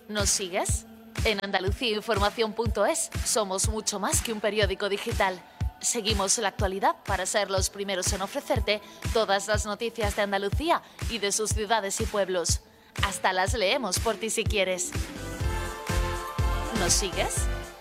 ¿Nos sigues? En andaluciainformación.es somos mucho más que un periódico digital. Seguimos la actualidad para ser los primeros en ofrecerte todas las noticias de Andalucía y de sus ciudades y pueblos. Hasta las leemos por ti si quieres. ¿Nos sigues?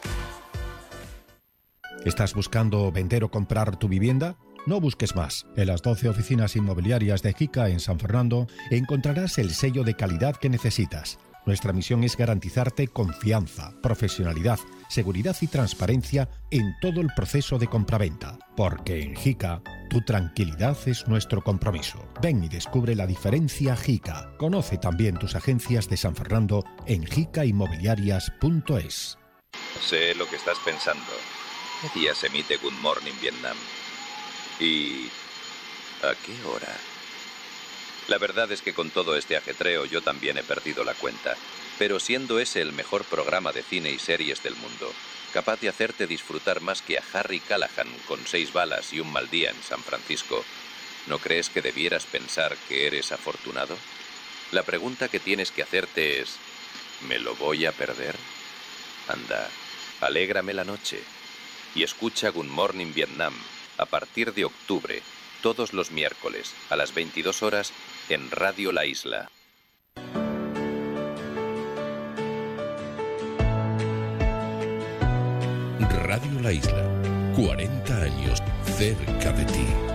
¿Estás buscando vender o comprar tu vivienda? No busques más. En las 12 oficinas inmobiliarias de JICA en San Fernando encontrarás el sello de calidad que necesitas. Nuestra misión es garantizarte confianza, profesionalidad, seguridad y transparencia en todo el proceso de compraventa. Porque en JICA, tu tranquilidad es nuestro compromiso. Ven y descubre la diferencia JICA. Conoce también tus agencias de San Fernando en jicainmobiliarias.es. Sé lo que estás pensando. ¿Qué día se emite Good Morning Vietnam? ¿Y a qué hora? La verdad es que con todo este ajetreo yo también he perdido la cuenta. Pero siendo ese el mejor programa de cine y series del mundo, capaz de hacerte disfrutar más que a Harry Callahan con 6 balas y un mal día en San Francisco, ¿no crees que debieras pensar que eres afortunado? La pregunta que tienes que hacerte es, ¿me lo voy a perder? Anda, alégrame la noche. Y escucha Good Morning Vietnam a partir de octubre, todos los miércoles, a las 22 horas, en Radio La Isla. Radio La Isla, 40 años cerca de ti.